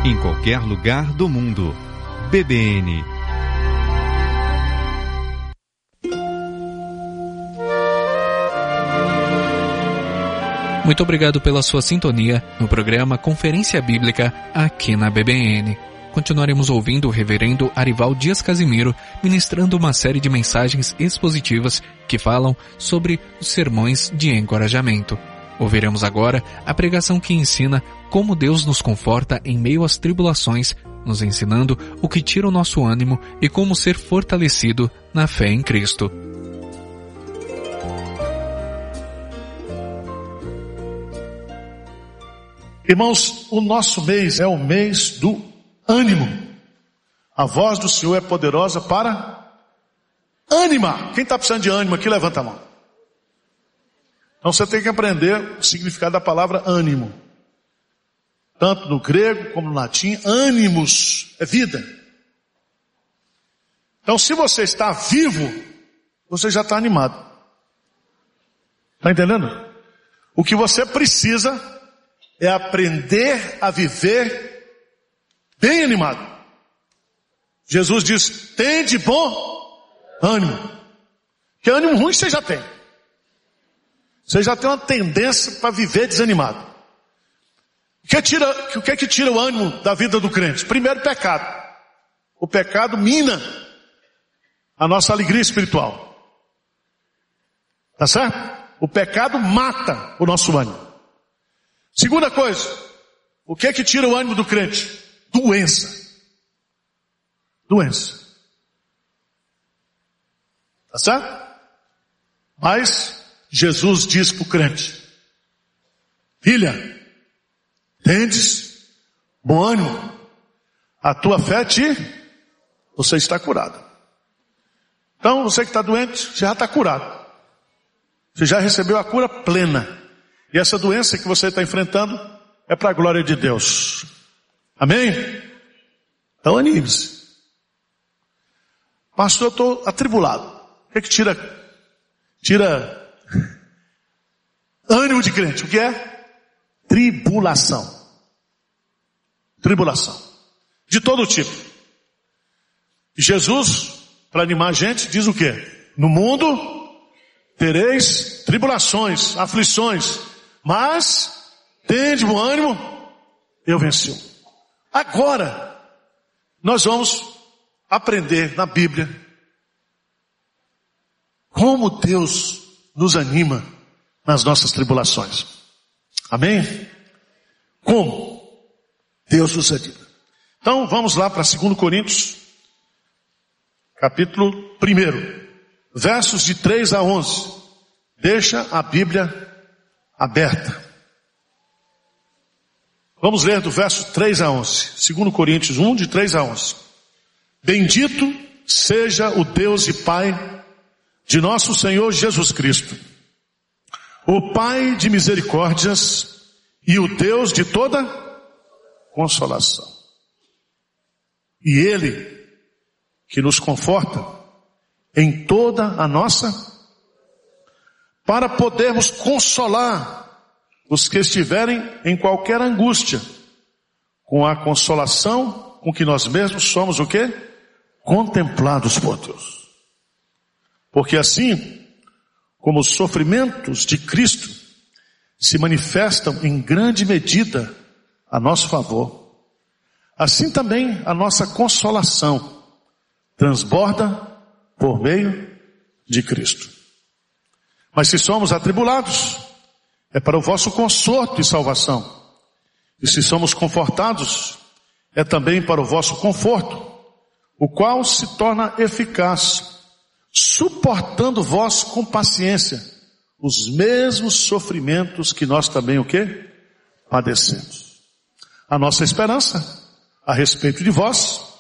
em qualquer lugar do mundo. BBN. Muito obrigado pela sua sintonia no programa Conferência Bíblica aqui na BBN. Continuaremos ouvindo o reverendo Arival Dias Casimiro ministrando uma série de mensagens expositivas que falam sobre os sermões de encorajamento. Ouviremos agora a pregação que ensina como Deus nos conforta em meio às tribulações, nos ensinando o que tira o nosso ânimo e como ser fortalecido na fé em Cristo. Irmãos, o nosso mês é o mês do ânimo. A voz do Senhor é poderosa para animar. Quem está precisando de ânimo aqui, levanta a mão. Então você tem que aprender o significado da palavra ânimo. Tanto no grego como no latim, ânimos é vida. Então se você está vivo, você já está animado. Está entendendo? O que você precisa é aprender a viver bem animado. Jesus diz, tende bom ânimo. Que ânimo ruim você já tem. Você já tem uma tendência para viver desanimado. O que é que tira o ânimo da vida do crente? Primeiro, pecado. O pecado mina a nossa alegria espiritual. Tá certo? O pecado mata o nosso ânimo. Segunda coisa, o que é que tira o ânimo do crente? Doença. Doença. Tá certo? Mas Jesus diz para o crente, filha, tendes bom ânimo, a tua fé você está curado. Então você que está doente, você já está curado. Você já recebeu a cura plena. E essa doença que você está enfrentando é para a glória de Deus. Amém? Então anime-se. Pastor, eu estou atribulado. O que é que tira ânimo de crente? O que é? Tribulação. Tribulação. De todo tipo. Jesus, para animar a gente, diz o quê? No mundo tereis tribulações, aflições. Mas, tende bom ânimo, eu venci. Agora, nós vamos aprender na Bíblia como Deus nos anima nas nossas tribulações. Amém? Como Deus nos anima. Então, vamos lá para 2 Coríntios, capítulo 1, versos de 3 a 11. Deixa a Bíblia aberta. Vamos ler do verso 3 a 11. 2 Coríntios 1, de 3 a 11. Bendito seja o Deus e Pai de nosso Senhor Jesus Cristo, o Pai de misericórdias e o Deus de toda consolação. E Ele que nos conforta em toda a nossa, para podermos consolar os que estiverem em qualquer angústia, com a consolação com que nós mesmos somos o quê? Contemplados por Deus. Porque assim, como os sofrimentos de Cristo se manifestam em grande medida a nosso favor, assim também a nossa consolação transborda por meio de Cristo. Mas se somos atribulados, é para o vosso conforto e salvação. E se somos confortados, é também para o vosso conforto, o qual se torna eficaz, suportando vós com paciência os mesmos sofrimentos que nós também o quê? Padecemos. A nossa esperança a respeito de vós